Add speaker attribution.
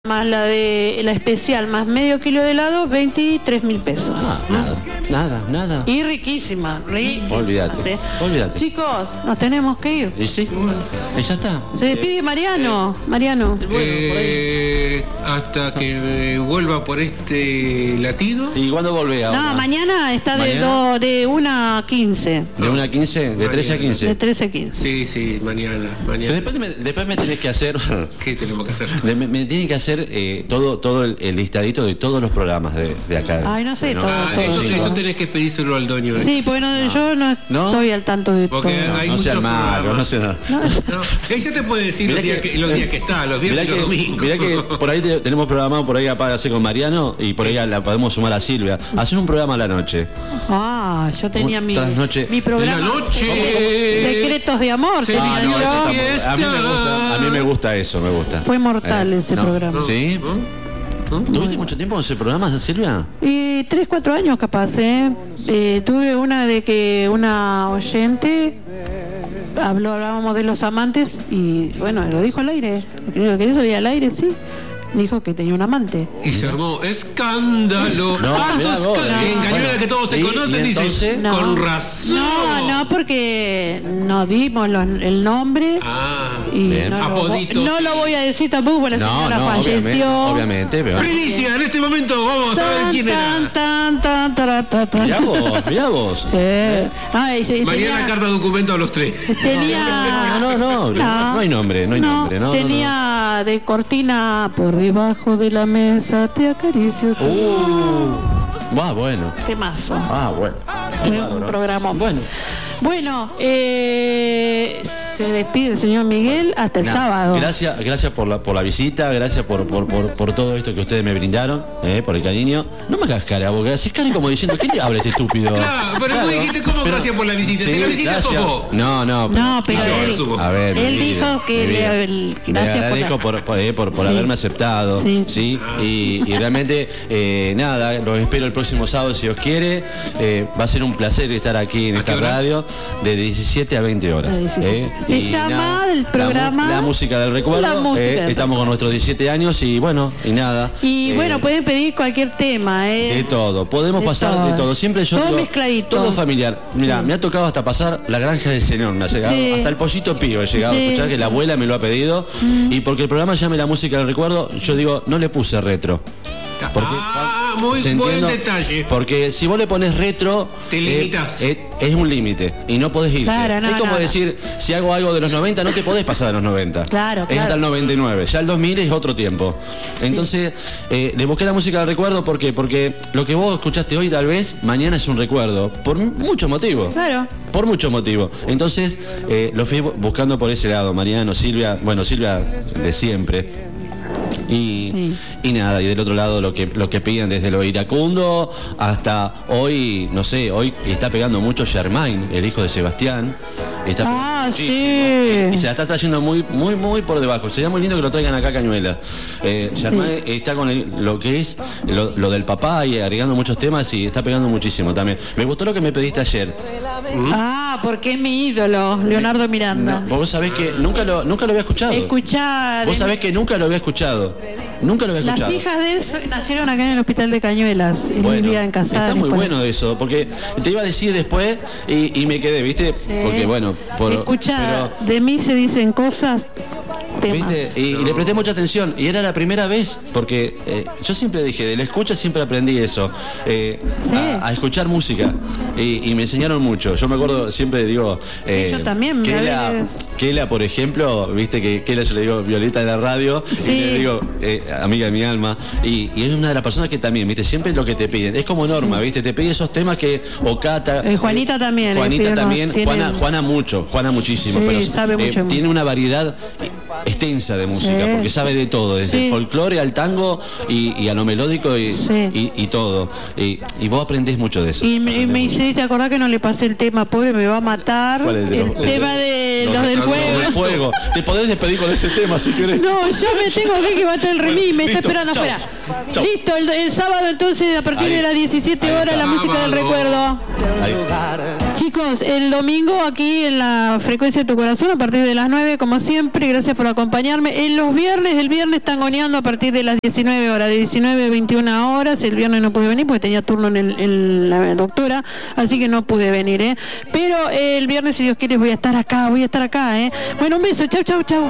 Speaker 1: más la de la especial, más medio kilo de helado, 23.000 pesos.
Speaker 2: Nada.
Speaker 1: Y riquísima.
Speaker 2: Olvídate.
Speaker 1: Chicos, nos tenemos que ir.
Speaker 2: ¿Y sí? ¿Y ya está?
Speaker 1: Se despide Mariano.
Speaker 3: Hasta que vuelva por este latido.
Speaker 2: ¿Y cuándo volvé ahora?
Speaker 1: No, mañana está de 1 a 15.
Speaker 2: ¿De 1 a 15? ¿De 13 a 15?
Speaker 1: De 13 a 15.
Speaker 3: Sí, mañana.
Speaker 2: Después me tenés que hacer...
Speaker 3: ¿Qué tenemos que hacer?
Speaker 2: Me tienen que hacer todo el listadito de todos los programas de acá.
Speaker 1: Ay, no sé,
Speaker 2: bueno,
Speaker 1: todo.
Speaker 3: Eso tenés que pedírselo al dueño.
Speaker 1: Sí, porque yo no estoy al tanto de todo.
Speaker 3: Hay
Speaker 2: no sea
Speaker 3: muchos
Speaker 2: malo, no sea nada.
Speaker 3: Ahí ya te puede decir los días que está, los días y los domingos.
Speaker 2: Mirá que por ahí tenemos programado por ahí para hacer con Mariano y por ahí la podemos sumar a Silvia. Hacer un programa a la noche.
Speaker 1: Yo tenía mi programa.
Speaker 3: La noche.
Speaker 1: Secretos de amor.
Speaker 3: Sí.
Speaker 1: Tenía
Speaker 2: A mí me gusta eso, me gusta.
Speaker 1: Fue mortal ese programa.
Speaker 2: ¿Sí? ¿Tuviste mucho tiempo en ese programa, Silvia?
Speaker 1: 3, 4 años capaz, tuve una de que una oyente hablábamos de los amantes y bueno, lo dijo al aire. Lo que salir al aire, sí. Dijo que tenía un amante.
Speaker 3: Y se armó escándalo. Engañó a la que todos se conocen, dice. Con razón.
Speaker 1: No, porque no dimos el nombre. Y no lo voy a decir tampoco porque la señora falleció.
Speaker 2: Obviamente, pero...
Speaker 3: Primicia, en este momento vamos a ver quién era.
Speaker 2: Mirá vos.
Speaker 1: Sí.
Speaker 3: Mañana carta documento a los 3.
Speaker 2: No hay nombre.
Speaker 1: Tenía de cortina por debajo de la mesa, te acaricio.
Speaker 2: Bueno.
Speaker 1: Temazo.
Speaker 2: Bueno.
Speaker 1: Fue un programa. Bueno, se despide el señor Miguel hasta el sábado.
Speaker 2: Gracias por la visita, gracias por todo esto que ustedes me brindaron, por el cariño. No me hagas cara, porque haces cara como diciendo, ¿qué le habla este estúpido?
Speaker 3: Claro, pero vos dijiste cómo gracias por la visita. Si la visita sos vos.
Speaker 1: No, pero él dijo que
Speaker 2: le agradezco por haberme aceptado. Sí. Y realmente, nada, los espero el próximo sábado si Dios quiere. Va a ser un placer estar aquí en esta radio de 17 a 20 horas.
Speaker 1: Se llama el programa
Speaker 2: La Música del Recuerdo. Estamos con nuestros 17 años y bueno, y nada.
Speaker 1: Y pueden pedir cualquier tema.
Speaker 2: De todo, podemos pasar de todo. Siempre yo
Speaker 1: todo
Speaker 2: digo,
Speaker 1: mezcladito.
Speaker 2: Todo familiar. Mira, me ha tocado hasta pasar La Granja del Señor, me ha llegado. Hasta el Pollito Pío he llegado a escuchar que la abuela me lo ha pedido. Y porque el programa llame La Música del Recuerdo, yo digo, no le puse retro. Porque,
Speaker 3: muy buen detalle.
Speaker 2: Porque si vos le pones retro,
Speaker 3: te limitas.
Speaker 2: Es un límite y no podés irte. Es como decir, si hago algo de los 90, no te podés pasar a los 90. Es hasta el 99. Ya el 2000 es otro tiempo. Entonces, le busqué La Música del Recuerdo porque lo que vos escuchaste hoy tal vez mañana es un recuerdo. Por muchos motivos. Por muchos motivos. Entonces, lo fui buscando por ese lado. Mariano, Silvia, Silvia de siempre. Y nada, y del otro lado lo que piden desde lo iracundo hasta hoy, no sé, hoy está pegando mucho Germain, el hijo de Sebastián. Y se la está trayendo muy por debajo. Sería muy lindo que lo traigan acá a Cañuelas. Germain está con lo que es lo del papá y agregando muchos temas y está pegando muchísimo también. Me gustó lo que me pediste ayer.
Speaker 1: Porque es mi ídolo, Leonardo Miranda.
Speaker 2: Vos sabés que nunca lo había escuchado. Vos sabés que nunca lo había escuchado.
Speaker 1: Las hijas de él nacieron acá en el hospital de Cañuelas. En Casares,
Speaker 2: está muy bueno eso, porque te iba a decir después y me quedé, ¿viste? Porque
Speaker 1: de mí se dicen cosas.
Speaker 2: ¿Viste? Y le presté mucha atención y era la primera vez porque yo siempre dije, de la escucha siempre aprendí eso, a escuchar música y me enseñaron mucho. Yo me acuerdo, siempre digo,
Speaker 1: yo también
Speaker 2: Kela, por ejemplo, viste que Kela yo le digo Violeta de la radio, y le digo amiga de mi alma, y es una de las personas que también, viste, siempre lo que te piden, es como Norma, viste, te pide esos temas que Ocata,
Speaker 1: Juanita también,
Speaker 2: Juana muchísimo, pero
Speaker 1: sabe mucho
Speaker 2: tiene una variedad extensa de música, porque sabe de todo, desde el folclore al tango y a lo melódico y todo. Y vos aprendés mucho de eso.
Speaker 1: Y me hiciste acordar que no le pasé el tema, pobre, me va a matar.
Speaker 2: ¿Cuál es
Speaker 1: el tema de los del
Speaker 2: fuego. Te podés despedir con ese tema si querés.
Speaker 1: No, yo me tengo que va a estar el remis, me está esperando afuera. Listo, el sábado entonces a partir de las 17 horas La Música del Recuerdo. chicos, el domingo aquí en la frecuencia de tu corazón a partir de las 9, como siempre, gracias por acompañarme. En los viernes, el viernes tangoneando a partir de las 19 horas, de 19 a 21 horas. El viernes no pude venir porque tenía turno en la doctora, así que no pude venir, Pero el viernes, si Dios quiere, voy a estar acá, Bueno, un beso, chau, chau, chau.